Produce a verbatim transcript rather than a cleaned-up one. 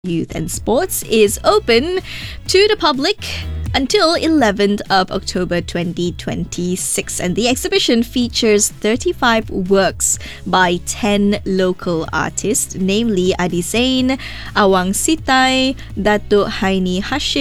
Youth and Sports is open to the public until eleventh of October twenty twenty-six, and the exhibition features thirty-five works by ten local artists, namely Adi Zain, Awang Sitai, Datuk Haini Hashim,